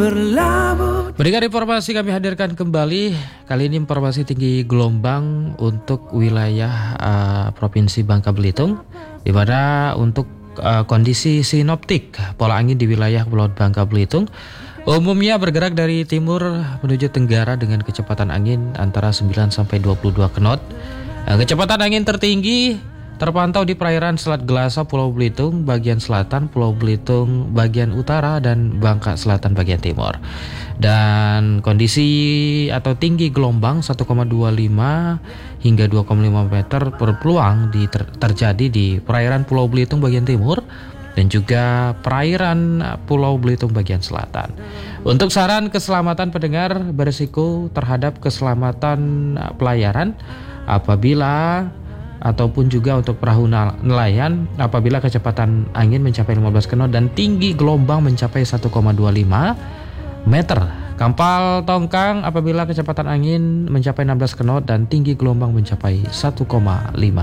Berikan informasi kami hadirkan kembali. Kali ini informasi tinggi gelombang untuk wilayah Provinsi Bangka Belitung, di mana untuk kondisi sinoptik pola angin di wilayah Pulau Bangka Belitung umumnya bergerak dari timur menuju tenggara dengan kecepatan angin antara 9 sampai 22 knot. Kecepatan angin tertinggi terpantau di perairan Selat Gelasa Pulau Belitung bagian selatan, Pulau Belitung bagian utara, dan Bangka Selatan bagian timur. Dan kondisi atau tinggi gelombang 1,25 hingga 2,5 meter berpeluang terjadi di perairan Pulau Belitung bagian timur dan juga perairan Pulau Belitung bagian selatan. Untuk saran keselamatan pendengar, berisiko terhadap keselamatan pelayaran apabila ataupun juga untuk perahu nelayan apabila kecepatan angin mencapai 15 knot dan tinggi gelombang mencapai 1,25 meter. Kapal tongkang apabila kecepatan angin mencapai 16 knot dan tinggi gelombang mencapai 1,5